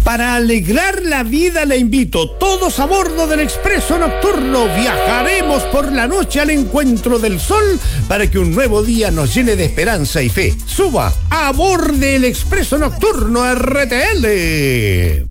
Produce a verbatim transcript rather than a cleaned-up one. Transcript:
Para alegrar la vida le invito, todos a bordo del Expreso Nocturno. Viajaremos por la noche al encuentro del sol para que un nuevo día nos llene de esperanza y fe. Suba a bordo del Expreso Nocturno R T L.